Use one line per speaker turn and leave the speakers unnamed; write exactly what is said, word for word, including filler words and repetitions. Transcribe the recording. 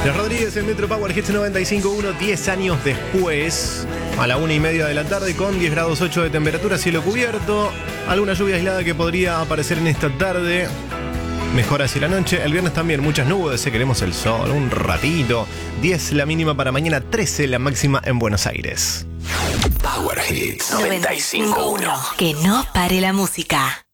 Los Rodríguez en Metro Power Hits noventa y cinco punto uno, diez años después, a la una y media de la tarde, con diez grados ocho de temperatura, cielo cubierto, alguna lluvia aislada que podría aparecer en esta tarde. Mejor hacia la noche, el viernes también muchas nubes, queremos el sol, un ratito. diez la mínima para mañana, trece la máxima en Buenos Aires.
Power Hits noventa y cinco punto uno.
Que no pare la música.